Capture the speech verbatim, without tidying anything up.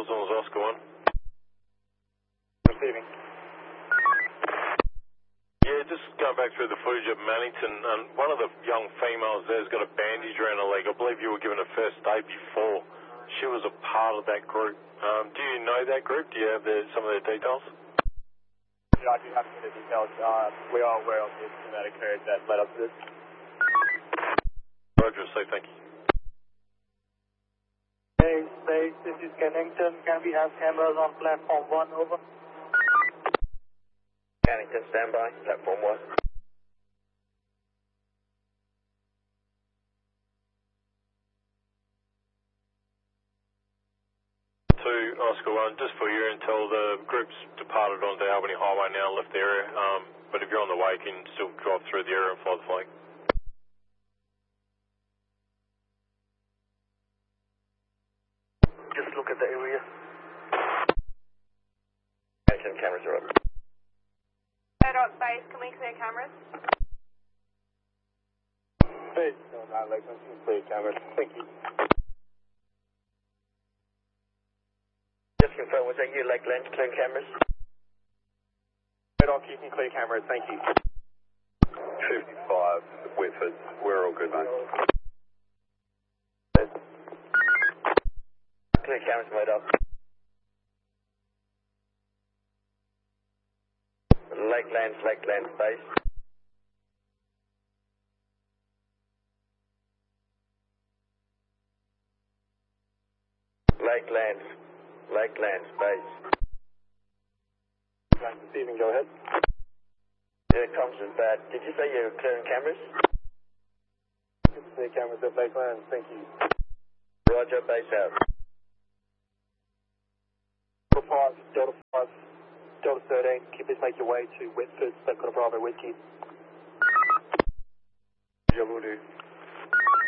Charles on Oscar one. Receiving. Yeah, just going back through the footage at Mannington, and one of the young females there's got a bandage around her leg. I believe you were given a first aid before. She was a part of that group. Um, do you know that group? Do you have the, some of their details? Yeah, I do have some of the details. Uh, we are aware of this and that occurred that led up to this. Roger, say thank you. Hey, Space, this is Kennington. Can we have cameras on platform one, over? Kennington, standby, platform one. To Oscar one, just for your intel, the group's departed onto Albany Highway now, left the area, um, but if you're on the way, you can still drive through the area and fly the flag. Just look at the area. Kennington, cameras are up. Airdoc Base, can we clear cameras? Space, no, not like this. Clear cameras. Thank you. Just confirm, was that you, Lakeland, clear cameras? Airdoc, you can clear cameras. Thank you. fifty-five, Whitford. We're all good, mate. Clear cameras, made up. Lakeland, Lakeland, base. Lakeland, Lakeland, base. Receiving, go ahead. Yeah, comms is bad. Did you say you're clearing cameras? Clear cameras at Lakeland, thank you. Roger, base out. Delta five, Delta five, Delta thirteen, keep this make your way to Whitford, Second Bravo Whiskey.